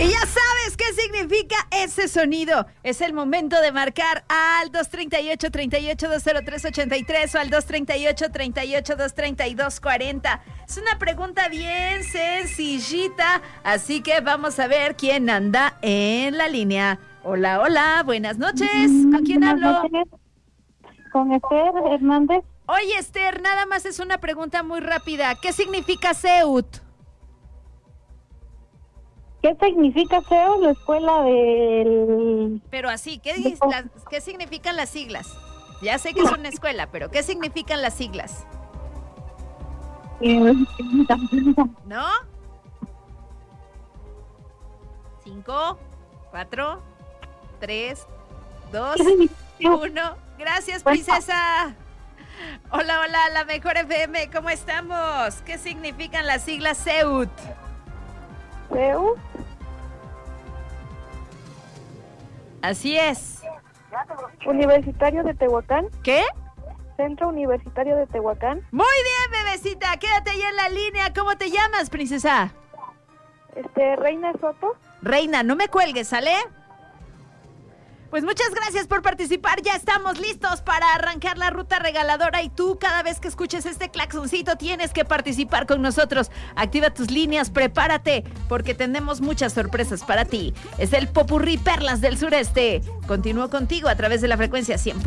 Y ya sabes qué significa ese sonido. Es el momento de marcar al 238-203-83 o al 238-232-40. Es una pregunta bien sencillita, así que vamos a ver quién anda en la línea. Hola, hola, buenas noches. ¿Con quién hablo? Con Esther Hernández. Oye, Esther, nada más es una pregunta muy rápida. ¿Qué significa CEUT? ¿Qué significa CEU? La escuela del... Pero así, ¿qué significan las siglas? Ya sé que es una escuela, pero ¿qué significan las siglas? ¿No? 5, 4, 3, 2, 1. Gracias, princesa. Hola, hola, la mejor FM, ¿cómo estamos? ¿Qué significan las siglas CEUT? ¿CEU? Así es. Universitario de Tehuacán. ¿Qué? Centro Universitario de Tehuacán. Muy bien, bebecita, quédate ahí en la línea. ¿Cómo te llamas, princesa? Reina Soto. Reina, no me cuelgues, ¿sale? Pues muchas gracias por participar, ya estamos listos para arrancar la ruta regaladora y tú cada vez que escuches este claxoncito tienes que participar con nosotros. Activa tus líneas, prepárate, porque tenemos muchas sorpresas para ti. Es el Popurrí Perlas del Sureste. Continúo contigo a través de la frecuencia 100.